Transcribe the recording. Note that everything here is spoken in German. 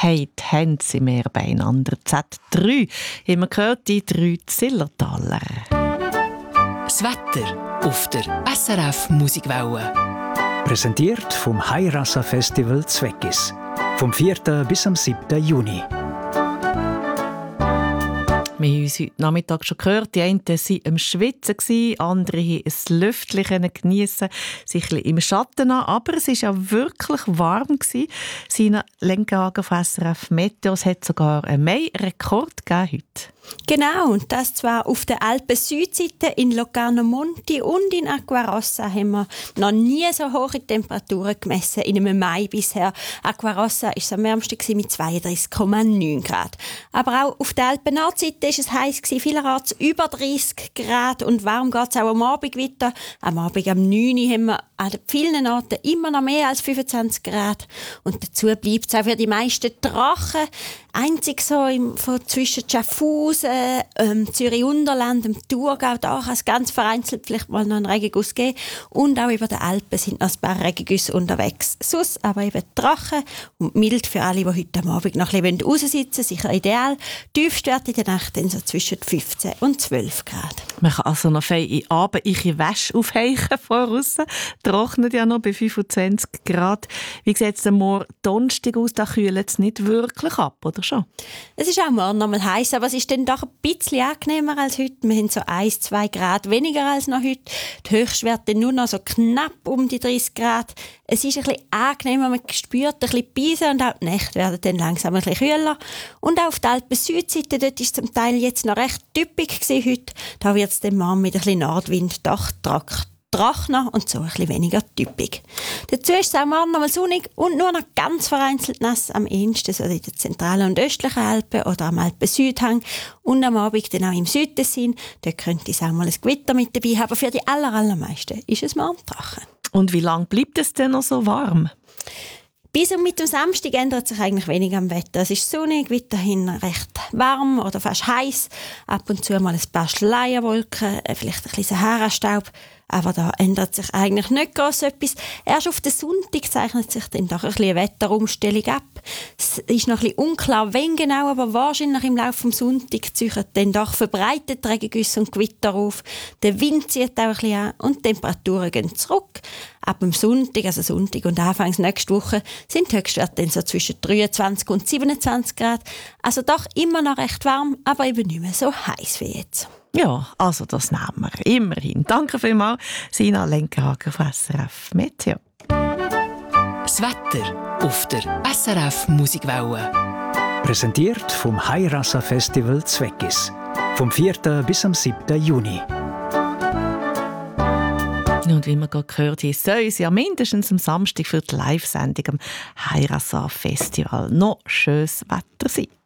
heute haben sie mehr beieinander. Z3 haben wir gehört, die 3 Zillertaler. Das Wetter auf der SRF Musikwelle. Präsentiert vom Hairasa Festival Zweckis. Vom 4. bis am 7. Juni. Wir haben uns heute Nachmittag schon gehört, die einen waren am Schwitzen, andere haben ein Lüftchen geniessen, sich ein bisschen im Schatten an. Aber es war ja wirklich warm. Sina Lenkehagen von SRF Meteo, es hat sogar einen Mai-Rekord gegeben heute. Genau, und das zwar auf der Alpen-Südseite in Locarno Monti und in Aquarossa haben wir noch nie so hohe Temperaturen gemessen in einem Mai bisher. Aquarossa war es am wärmsten mit 32,9 Grad. Aber auch auf der Alpen-Nordseite war es heiß, vielerorts über 30 Grad und warm geht es auch am Abend weiter. Am Abend am 9 Uhr haben wir an vielen Orten immer noch mehr als 25 Grad. Und dazu bleibt es auch für die meisten trocken. Einzig so zwischen Schaffhausen, Zürich-Unterland, dem Thurgau, da kann es ganz vereinzelt vielleicht mal noch einen Regenguss geben. Und auch über den Alpen sind noch ein paar Regengüsse unterwegs. Sonst aber eben trocken und mild für alle, die heute am Abend noch ein bisschen raussitzen, sicher ideal. Tiefstwert in der Nacht dann so zwischen 15 und 12 Grad. Man kann also noch fein Abend ihre Wäsche aufheichen von aussen. Trocknet ja noch bei 25 Grad. Wie sieht es morgen Donnerstag aus? Da kühlt es nicht wirklich ab, oder schon? Es ist auch morgen noch mal heiß, aber es ist dann doch ein bisschen angenehmer als heute. Wir haben so 1-2 Grad weniger als noch heute. Die Höchstwerte nur noch so knapp um die 30 Grad. Es ist ein bisschen angenehmer, man spürt ein bisschen Beise und auch die Nächte werden dann langsam ein bisschen kühler. Und auch auf der Alpen-Südseite, dort war es zum Teil jetzt noch recht typisch heute. Da wird es dann morgen mit ein bisschen Nordwind doch trockener und so ein bisschen weniger typisch. Dazu ist es auch morgen noch mal sonnig und nur noch ganz vereinzelt nass am ehesten, so in den zentralen und östlichen Alpen oder am Alpen-Südhang und am Abend dann auch im Südtessin. Dort könnte es auch mal ein Gewitter mit dabei haben, aber für die allermeisten ist es morgen trocken. Und wie lange bleibt es denn noch so warm? Bis und mit dem Samstag ändert sich eigentlich wenig am Wetter. Es ist sonnig, weiterhin recht warm oder fast heiß. Ab und zu mal ein paar Schleierwolken, vielleicht ein bisschen Sahara-Staub. Aber da ändert sich eigentlich nicht gross etwas. Erst auf den Sonntag zeichnet sich dann doch ein bisschen eine Wetterumstellung ab. Es ist noch ein bisschen unklar, wann genau, aber wahrscheinlich im Laufe des Sonntags ziehen dann doch verbreitet Regengüsse und Gewitter auf. Der Wind zieht auch ein bisschen an und die Temperaturen gehen zurück. Ab dem Sonntag, also Sonntag und Anfangs nächste Woche, sind die Höchstwerte dann so zwischen 23 und 27 Grad. Also doch immer noch recht warm, aber eben nicht mehr so heiß wie jetzt. Ja, also das nehmen wir immerhin. Danke vielmals, Sina Lenkehagen von SRF Meteo. Das Wetter auf der SRF Musikwelle. Präsentiert vom Hairasa Festival Zweckis. Vom 4. bis am 7. Juni. Und wie man gerade gehört hat, soll es ja mindestens am Samstag für die Live-Sendung am Hairasa Festival noch schönes Wetter sein.